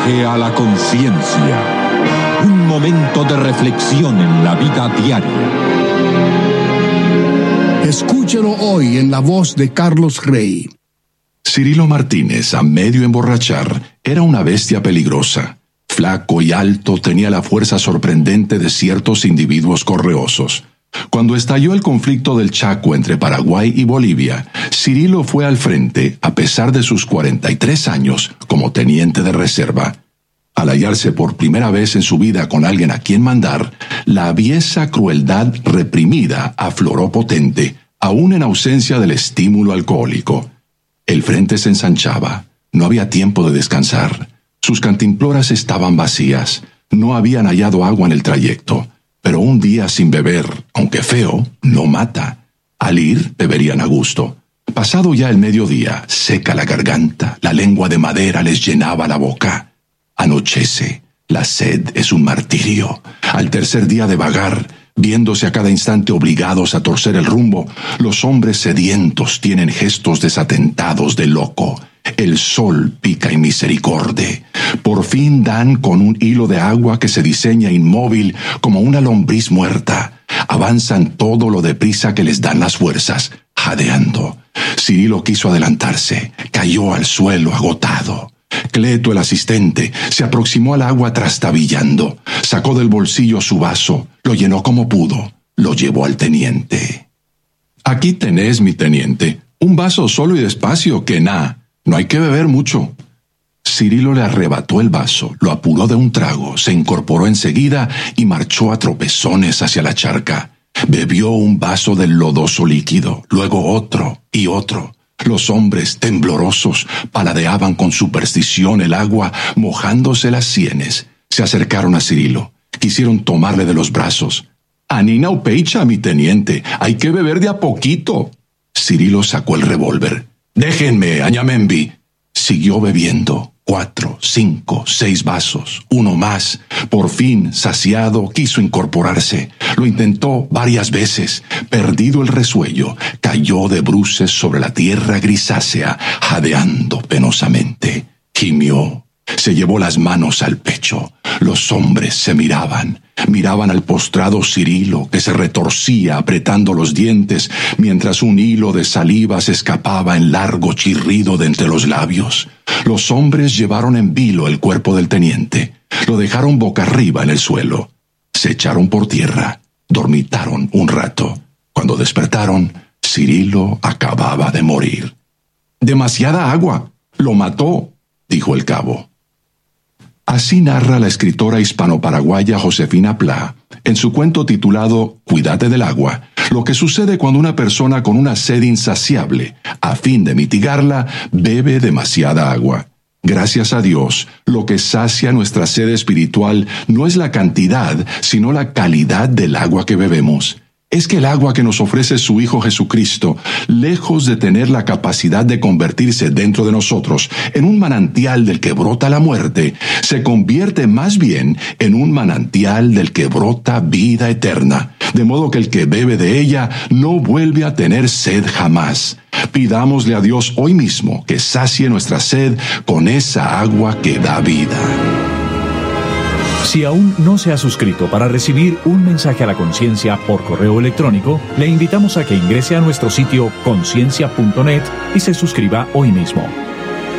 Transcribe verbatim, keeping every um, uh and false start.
mensaje a la conciencia. Un momento de reflexión en la vida diaria. Escúchelo hoy en la voz de Carlos Rey. Cirilo Martínez, a medio emborrachar, era una bestia peligrosa. Flaco y alto, tenía la fuerza sorprendente de ciertos individuos correosos. Cuando estalló el conflicto del Chaco entre Paraguay y Bolivia, Cirilo fue al frente, a pesar de sus cuarenta y tres años, como teniente de reserva. Al hallarse por primera vez en su vida con alguien a quien mandar, la aviesa crueldad reprimida afloró potente, aún en ausencia del estímulo alcohólico. El frente se ensanchaba, no había tiempo de descansar. Sus cantimploras estaban vacías, no habían hallado agua en el trayecto. Pero un día sin beber, aunque feo, no mata. Al ir, beberían a gusto. Pasado ya el mediodía, seca la garganta, la lengua de madera les llenaba la boca. Anochece, la sed es un martirio. Al tercer día de vagar, viéndose a cada instante obligados a torcer el rumbo, los hombres sedientos tienen gestos desatentados de loco. El sol pica en misericorde. Por fin dan con un hilo de agua que se diseña inmóvil como una lombriz muerta. Avanzan todo lo deprisa que les dan las fuerzas, jadeando. Cirilo quiso adelantarse, cayó al suelo agotado. Cleto, el asistente, se aproximó al agua trastabillando. Sacó del bolsillo su vaso, lo llenó como pudo, lo llevó al teniente. «Aquí tenés, mi teniente, un vaso solo y despacio, que na. No hay que beber mucho». Cirilo le arrebató el vaso, lo apuró de un trago, se incorporó enseguida y marchó a tropezones hacia la charca. Bebió un vaso del lodoso líquido, luego otro y otro. Los hombres, temblorosos, paladeaban con superstición el agua, mojándose las sienes. Se acercaron a Cirilo, quisieron tomarle de los brazos. «Anina upeicha, mi teniente, hay que beber de a poquito». Cirilo sacó el revólver. «Déjenme, Añamembi». Siguió bebiendo. Cuatro, cinco, seis vasos, uno más. Por fin, saciado, quiso incorporarse. Lo intentó varias veces. Perdido el resuello, cayó de bruces sobre la tierra grisácea, jadeando penosamente. Gimió. Se llevó las manos al pecho. Los hombres se miraban. Miraban al postrado Cirilo, que se retorcía apretando los dientes, mientras un hilo de saliva se escapaba en largo chirrido de entre los labios. Los hombres llevaron en vilo el cuerpo del teniente. Lo dejaron boca arriba en el suelo. Se echaron por tierra. Dormitaron un rato. Cuando despertaron, Cirilo acababa de morir. «Demasiada agua. Lo mató», dijo el cabo. Así narra la escritora hispano-paraguaya Josefina Pla, en su cuento titulado Cuídate del agua, lo que sucede cuando una persona con una sed insaciable, a fin de mitigarla, bebe demasiada agua. Gracias a Dios, lo que sacia nuestra sed espiritual no es la cantidad, sino la calidad del agua que bebemos. Es que el agua que nos ofrece su Hijo Jesucristo, lejos de tener la capacidad de convertirse dentro de nosotros en un manantial del que brota la muerte, se convierte más bien en un manantial del que brota vida eterna, de modo que el que bebe de ella no vuelve a tener sed jamás. Pidámosle a Dios hoy mismo que sacie nuestra sed con esa agua que da vida. Si aún no se ha suscrito para recibir un mensaje a la conciencia por correo electrónico, le invitamos a que ingrese a nuestro sitio conciencia punto net y se suscriba hoy mismo.